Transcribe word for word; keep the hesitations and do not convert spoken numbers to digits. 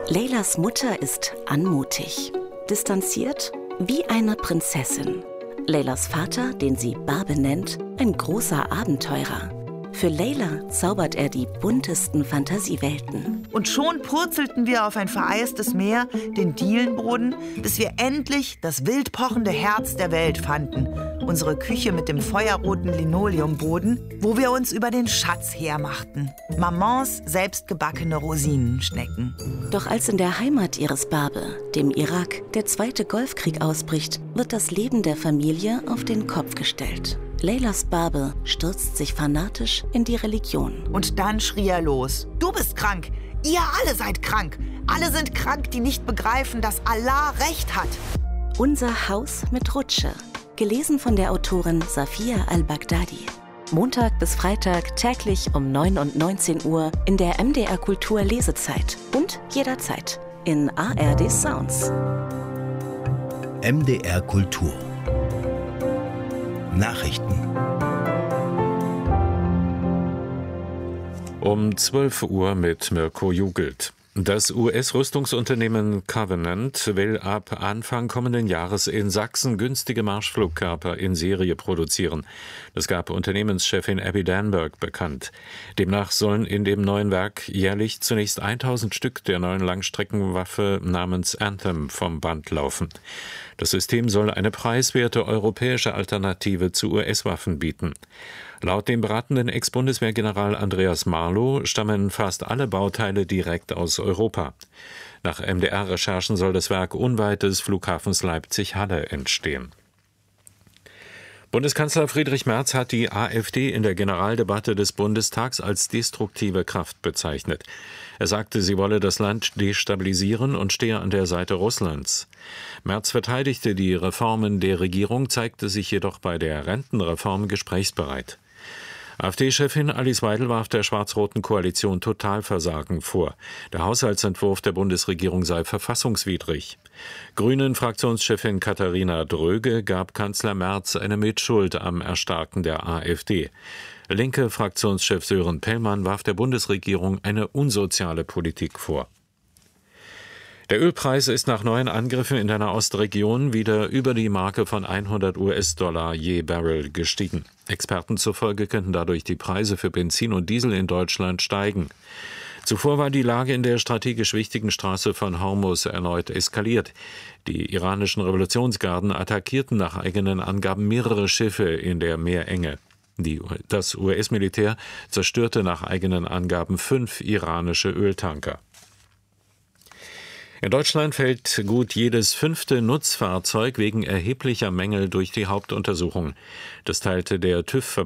Leylas Mutter ist anmutig, distanziert wie eine Prinzessin. Leylas Vater, den sie Barbe nennt, ein großer Abenteurer. Für Leyla zaubert er die buntesten Fantasiewelten. Und schon purzelten wir auf ein vereistes Meer, den Dielenboden, bis wir endlich das wild pochende Herz der Welt fanden. Unsere Küche mit dem feuerroten Linoleumboden, wo wir uns über den Schatz hermachten. Mamans selbstgebackene Rosinenschnecken. Doch als in der Heimat ihres Barbe, dem Irak, der zweite Golfkrieg ausbricht, wird das Leben der Familie auf den Kopf gestellt. Leylas Barbe stürzt sich fanatisch in die Religion. Und dann schrie er los. Du bist krank. Ihr alle seid krank. Alle sind krank, die nicht begreifen, dass Allah Recht hat. Unser Haus mit Rutsche. Gelesen von der Autorin Safia al-Baghdadi. Montag bis Freitag täglich um neun und neunzehn Uhr in der M D R Kultur Lesezeit. Und jederzeit in A R D Sounds. M D R Kultur. Nachrichten. Um zwölf Uhr mit Mirko Jugelt. Das U S-Rüstungsunternehmen Covenant will ab Anfang kommenden Jahres in Sachsen günstige Marschflugkörper in Serie produzieren. Das gab Unternehmenschefin Abby Danberg bekannt. Demnach sollen in dem neuen Werk jährlich zunächst tausend Stück der neuen Langstreckenwaffe namens Anthem vom Band laufen. Das System soll eine preiswerte europäische Alternative zu U S-Waffen bieten. Laut dem beratenden Ex-Bundeswehrgeneral Andreas Marlow stammen fast alle Bauteile direkt aus Europa. Nach M D R-Recherchen soll das Werk unweit des Flughafens Leipzig-Halle entstehen. Bundeskanzler Friedrich Merz hat die AfD in der Generaldebatte des Bundestags als destruktive Kraft bezeichnet. Er sagte, sie wolle das Land destabilisieren und stehe an der Seite Russlands. Merz verteidigte die Reformen der Regierung, zeigte sich jedoch bei der Rentenreform gesprächsbereit. AfD-Chefin Alice Weidel warf der schwarz-roten Koalition Totalversagen vor. Der Haushaltsentwurf der Bundesregierung sei verfassungswidrig. Grünen-Fraktionschefin Katharina Dröge gab Kanzler Merz eine Mitschuld am Erstarken der AfD. Linke Fraktionschef Sören Pellmann warf der Bundesregierung eine unsoziale Politik vor. Der Ölpreis ist nach neuen Angriffen in der Nahostregion wieder über die Marke von hundert US-Dollar je Barrel gestiegen. Experten zufolge könnten dadurch die Preise für Benzin und Diesel in Deutschland steigen. Zuvor war die Lage in der strategisch wichtigen Straße von Hormuz erneut eskaliert. Die iranischen Revolutionsgarden attackierten nach eigenen Angaben mehrere Schiffe in der Meerenge. Die, das U S-Militär zerstörte nach eigenen Angaben fünf iranische Öltanker. In Deutschland fällt gut jedes fünfte Nutzfahrzeug wegen erheblicher Mängel durch die Hauptuntersuchung. Das teilte der TÜV